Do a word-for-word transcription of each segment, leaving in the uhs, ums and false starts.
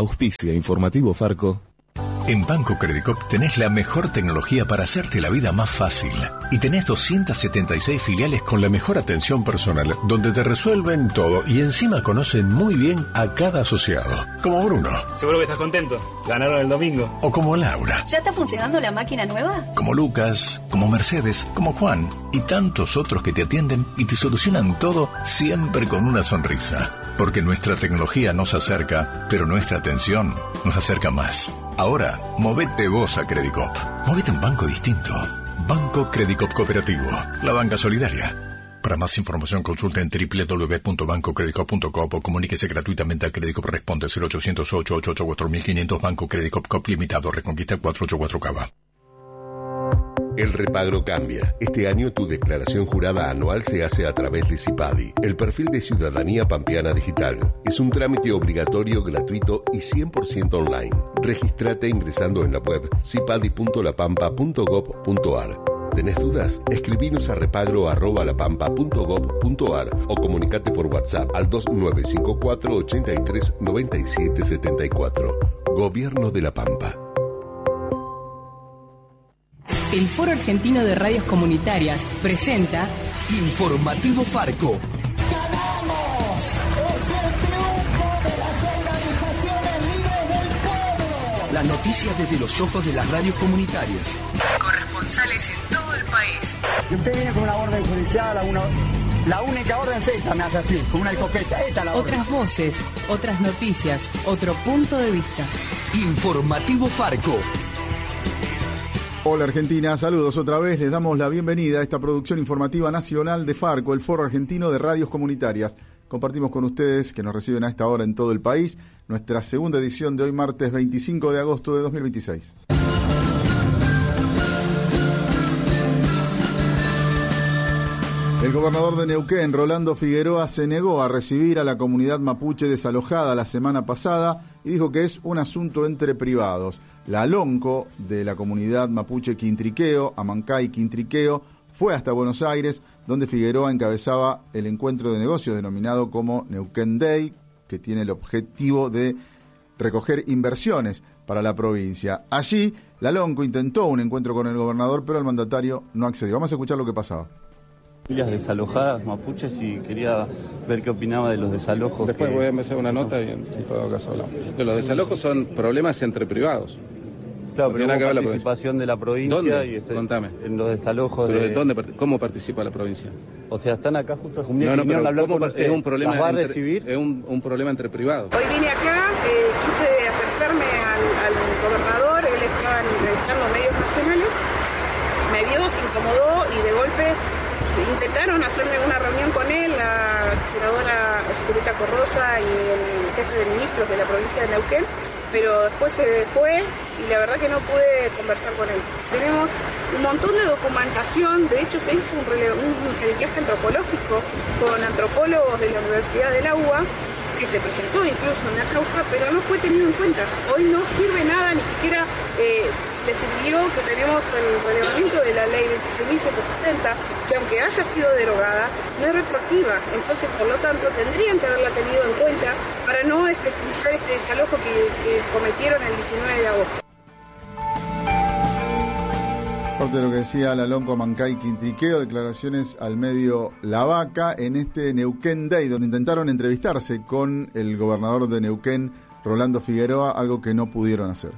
Auspicia Informativo Farco. En Banco Credicop tenés la mejor tecnología para hacerte la vida más fácil. Y tenés doscientas setenta y seis filiales con la mejor atención personal, donde te resuelven todo y encima conocen muy bien a cada asociado. Como Bruno. Seguro que estás contento. Ganaron el domingo. O como Laura. ¿Ya está funcionando la máquina nueva? Como Lucas, como Mercedes, como Juan y tantos otros que te atienden y te solucionan todo siempre con una sonrisa. Porque nuestra tecnología nos acerca, pero nuestra atención nos acerca más. Ahora, movete vos a Credicop. Movete a un banco distinto. Banco Credicop Cooperativo. La banca solidaria. Para más información consulta en doble u doble u doble u punto banco credicop punto com o comuníquese gratuitamente al Credicop Responde cero ochocientos ocho ochenta y ocho cuatro mil quinientos Banco Credicop Cop Limitado Reconquista cuatrocientos ochenta y cuatro Cava. El repagro cambia. Este año tu declaración jurada anual se hace a través de CIPADI, el perfil de Ciudadanía Pampeana Digital. Es un trámite obligatorio, gratuito y cien por ciento online. Regístrate ingresando en la web cipadi punto lapampa punto gob punto ar. ¿Tenés dudas? Escribinos a repagro arroba lapampa punto gob punto ar o comunicate por WhatsApp al dos nueve cinco cuatro ochenta y tres noventa y siete setenta y cuatro. Gobierno de La Pampa. El Foro Argentino de Radios Comunitarias presenta Informativo Farco. ¡Ganamos! ¡Es el triunfo de las organizaciones libres del pueblo! Las noticias desde los ojos de las radios comunitarias. Corresponsales en todo el país. Y usted viene con una orden judicial, una, la única orden es esta, me hace así, con una escopeta. Esta es la orden. Otras voces, otras noticias, otro punto de vista. Informativo Farco. Hola Argentina, saludos otra vez, les damos la bienvenida a esta producción informativa nacional de Farco, el Foro Argentino de Radios Comunitarias. Compartimos con ustedes, que nos reciben a esta hora en todo el país, nuestra segunda edición de hoy martes veinticinco de agosto de dos mil veintiséis. El gobernador de Neuquén, Rolando Figueroa, se negó a recibir a la comunidad mapuche desalojada la semana pasada y dijo que es un asunto entre privados. La Alonco de la comunidad mapuche Quintriqueo, Amancay Quintriqueo, fue hasta Buenos Aires, donde Figueroa encabezaba el encuentro de negocios denominado como Neuquén Day, que tiene el objetivo de recoger inversiones para la provincia. Allí, la Alonco intentó un encuentro con el gobernador, pero el mandatario no accedió. Vamos a escuchar lo que pasaba. Familias desalojadas, mapuches, y quería ver qué opinaba de los desalojos. Después que... voy a empezar una nota y en todo caso hablamos. De los desalojos son problemas entre privados. Claro, pero hubo participación de la provincia. ¿Dónde? Y este, Contame. En los desalojos. ¿Pero de... dónde, cómo participa la provincia? O sea, están acá justo con no, no, pero hablar ¿cómo con es un problema ¿Las va entre, a recibir? Es un, un problema entre privados. Hoy vine acá, eh, quise acercarme al, al gobernador, él estaba entrevistando medios nacionales, me vio, se incomodó y de golpe intentaron hacerme una reunión con él, la senadora Julieta Corrosa y el jefe de ministros de la provincia de Neuquén, pero después se fue y la verdad que no pude conversar con él. Tenemos un montón de documentación, de hecho se hizo un, rele- un, un viaje antropológico con antropólogos de la Universidad del Agua, que se presentó incluso en la causa, pero no fue tenido en cuenta. Hoy no sirve nada, ni siquiera eh, le sirvió que tenemos el relevamiento de la ley veintiséis mil ciento sesenta, que aunque haya sido derogada, no es retroactiva. Entonces, por lo tanto, tendrían que haberla tenido en cuenta para no efectuar este desalojo que, que cometieron el diecinueve de agosto. Parte de lo que decía la Alonco Amancay Quintriqueo, declaraciones al medio La Vaca en este Neuquén Day, donde intentaron entrevistarse con el gobernador de Neuquén, Rolando Figueroa, algo que no pudieron hacer.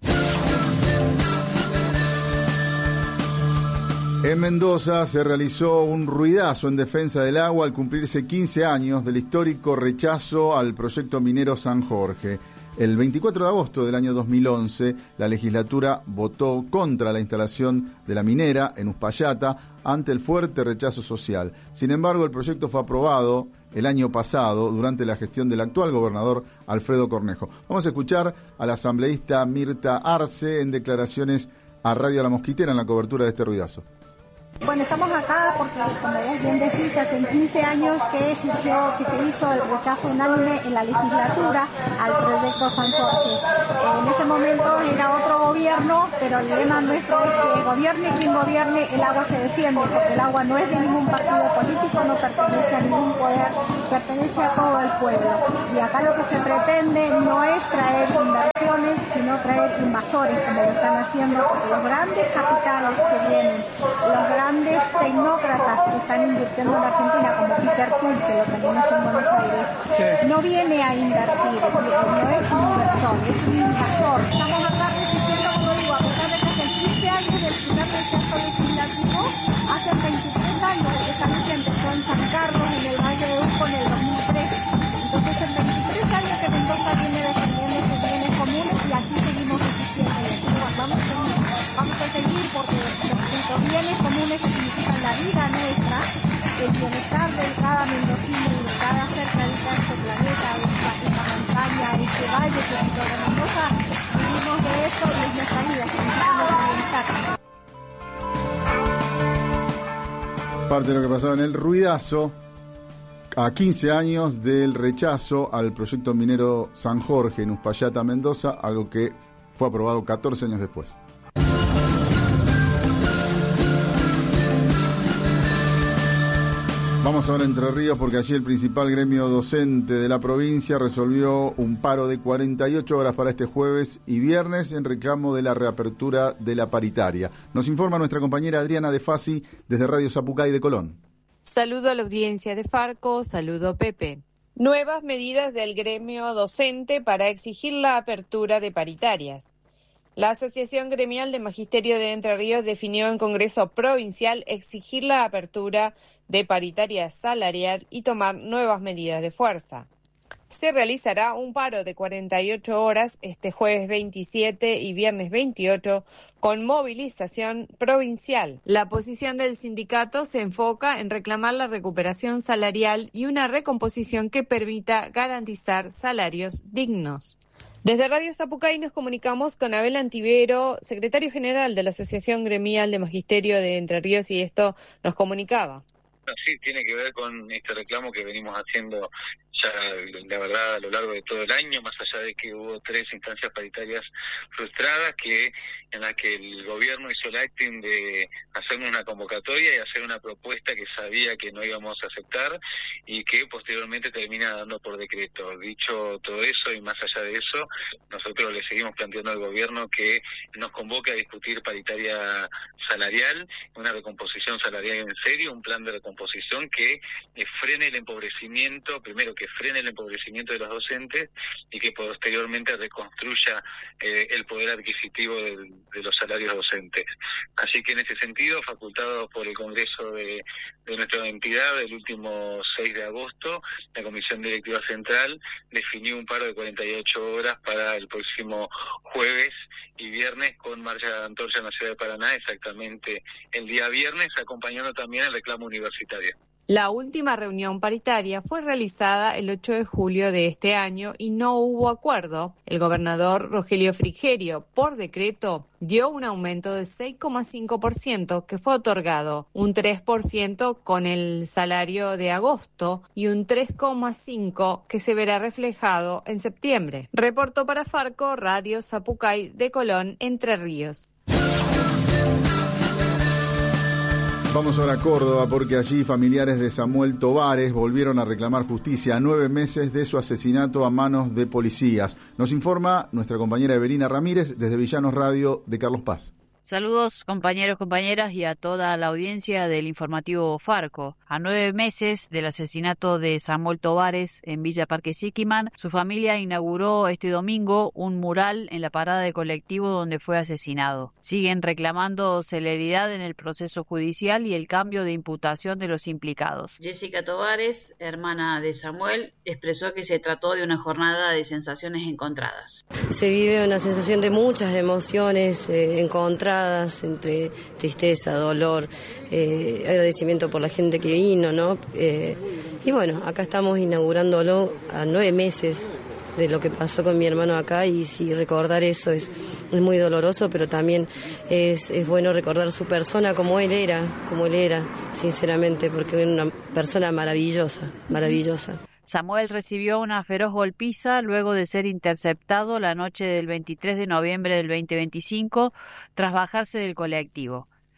En Mendoza se realizó un ruidazo en defensa del agua al cumplirse quince años del histórico rechazo al proyecto minero San Jorge. El veinticuatro de agosto del año dos mil once, la legislatura votó contra la instalación de la minera en Uspallata ante el fuerte rechazo social. Sin embargo, el proyecto fue aprobado el año pasado durante la gestión del actual gobernador Alfredo Cornejo. Vamos a escuchar a la asambleísta Mirta Arce en declaraciones a Radio La Mosquitera en la cobertura de este ruidazo. Bueno, estamos acá porque, como vos bien decís, hace quince años que surgió, que se hizo el rechazo unánime en la legislatura al proyecto San Jorge. En ese momento era otro gobierno, pero el lema nuestro es que gobierne quien gobierne, el agua se defiende, porque el agua no es de ningún partido político, no pertenece a ningún poder, pertenece a todo el pueblo. Y acá lo que se pretende no es traer inversores como lo están haciendo, porque los grandes capitales que vienen, los grandes tecnócratas que están invirtiendo en Argentina, como Peter Thiel, que lo tenemos en Buenos Aires, sí. no viene a invertir, no es un inversor, es un invasor. Estamos acá resistiendo, como digo, a pesar de que hace quince años del primer rechazo legislativo, hace veintitrés años de que esta lucha empezó en San Carlos, en el Valle de Uco, en el dos mil tres. Entonces, en veintitrés años que Mendoza viene defendiendo esos bienes comunes y aquí seguimos resistiendo. Y aquí, bueno, vamos, a, vamos a seguir porque los bienes comunes que significan la vida nuestra, el bienestar de cada mendocino y de cada ser que habita este planeta, esta, esta montaña, este valle que es de Mendoza, vivimos de eso y es nuestra vida, significa nuestro bienestar. Parte de lo que pasaba en el ruidazo, a quince años del rechazo al proyecto minero San Jorge en Uspallata, Mendoza, algo que fue aprobado catorce años después. Vamos ahora a Entre Ríos porque allí el principal gremio docente de la provincia resolvió un paro de cuarenta y ocho horas para este jueves y viernes en reclamo de la reapertura de la paritaria. Nos informa nuestra compañera Adriana De Fasi desde Radio Zapucay de Colón. Saludo a la audiencia de Farco, saludo Pepe. Nuevas medidas del gremio docente para exigir la apertura de paritarias. La Asociación Gremial de Magisterio de Entre Ríos definió en Congreso Provincial exigir la apertura de paritaria salarial y tomar nuevas medidas de fuerza. Se realizará un paro de cuarenta y ocho horas este jueves veintisiete y viernes veintiocho con movilización provincial. La posición del sindicato se enfoca en reclamar la recuperación salarial y una recomposición que permita garantizar salarios dignos. Desde Radio Zapucay nos comunicamos con Abel Antivero, secretario general de la Asociación Gremial de Magisterio de Entre Ríos, y esto nos comunicaba. Sí, tiene que ver con este reclamo que venimos haciendo ya, la verdad, a lo largo de todo el año, más allá de que hubo tres instancias paritarias frustradas, que en las que el gobierno hizo el acting de hacernos una convocatoria y hacer una propuesta que sabía que no íbamos a aceptar y que posteriormente termina dando por decreto. Dicho todo eso y más allá de eso, nosotros le seguimos planteando al gobierno que nos convoque a discutir paritaria salarial, una recomposición salarial en serio, un plan de recomposición que frene el empobrecimiento, primero que frene el empobrecimiento de los docentes y que posteriormente reconstruya eh, el poder adquisitivo de, de los salarios docentes. Así que en ese sentido, facultado por el Congreso de, de nuestra entidad, el último seis de agosto, la Comisión Directiva Central definió un paro de cuarenta y ocho horas para el próximo jueves y viernes con marcha de antorcha en la ciudad de Paraná, exactamente el día viernes, acompañando también el reclamo universitario. La última reunión paritaria fue realizada el ocho de julio de este año y no hubo acuerdo. El gobernador Rogelio Frigerio, por decreto, dio un aumento de seis coma cinco por ciento que fue otorgado, un tres por ciento con el salario de agosto y un tres coma cinco por ciento que se verá reflejado en septiembre. Reportó para Farco, Radio Zapucay de Colón, Entre Ríos. Vamos ahora a Córdoba porque allí familiares de Samuel Tovares volvieron a reclamar justicia a nueve meses de su asesinato a manos de policías. Nos informa nuestra compañera Evelina Ramírez desde Villanos Radio de Carlos Paz. Saludos compañeros, compañeras y a toda la audiencia del informativo Farco. A nueve meses del asesinato de Samuel Tovares en Villa Parque Siquiman, su familia inauguró este domingo un mural en la parada de colectivo donde fue asesinado. Siguen reclamando celeridad en el proceso judicial y el cambio de imputación de los implicados. Jessica Tovares, hermana de Samuel, expresó que se trató de una jornada de sensaciones encontradas. Se vive una sensación de muchas emociones eh, encontradas, entre tristeza, dolor, eh, agradecimiento por la gente que vino, ¿no? Eh, y bueno, acá estamos inaugurándolo a nueve meses de lo que pasó con mi hermano acá, y sí, recordar eso es, es muy doloroso, pero también es, es bueno recordar su persona como él era, como él era, sinceramente, porque era una persona maravillosa, maravillosa. Samuel recibió una feroz golpiza luego de ser interceptado la noche del veintitrés de noviembre del veinte veinticinco tras bajarse del colectivo.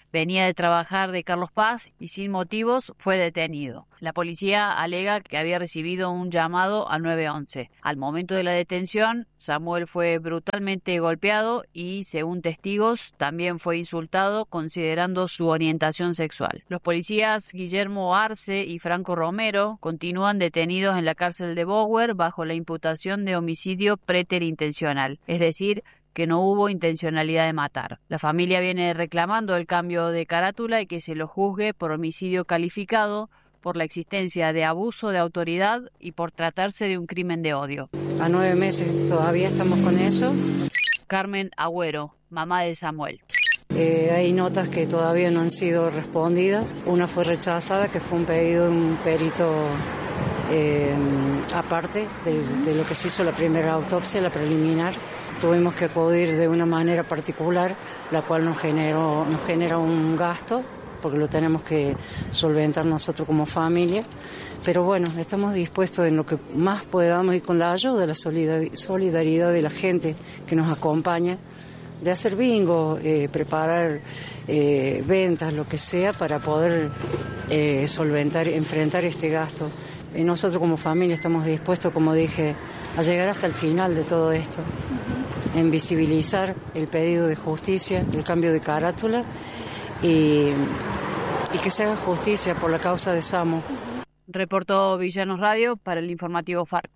Venía de trabajar de Carlos Paz y sin motivos fue detenido. La policía alega que había recibido un llamado al nueve once. Al momento de la detención, Samuel fue brutalmente golpeado y, según testigos, también fue insultado considerando su orientación sexual. Los policías Guillermo Arce y Franco Romero continúan detenidos en la cárcel de Bower bajo la imputación de homicidio preterintencional, es decir, que no hubo intencionalidad de matar. La familia viene reclamando el cambio de carátula y que se lo juzgue por homicidio calificado, por la existencia de abuso de autoridad y por tratarse de un crimen de odio. A nueve meses todavía estamos con eso. Carmen Agüero, mamá de Samuel. Eh, hay notas que todavía no han sido respondidas. Una fue rechazada, que fue un pedido de un perito eh, aparte de, de lo que se hizo la primera autopsia, la preliminar. Tuvimos que acudir de una manera particular, la cual nos generó, nos genera un gasto, porque lo tenemos que solventar nosotros como familia. Pero bueno, estamos dispuestos en lo que más podamos y con la ayuda de la solidaridad de la gente que nos acompaña, de hacer bingo, eh, preparar eh, ventas, lo que sea, para poder eh, solventar, enfrentar este gasto. Y nosotros como familia estamos dispuestos, como dije, a llegar hasta el final de todo esto, en visibilizar el pedido de justicia, el cambio de carátula y, y que se haga justicia por la causa de Samu. Reportó Villanos Radio para el informativo Farco.